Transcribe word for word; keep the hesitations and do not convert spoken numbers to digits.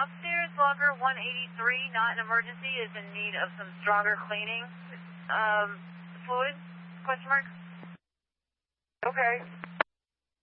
upstairs locker one eighty-three, not an emergency, is in need of some stronger cleaning. Um, fluid? Question mark? Okay.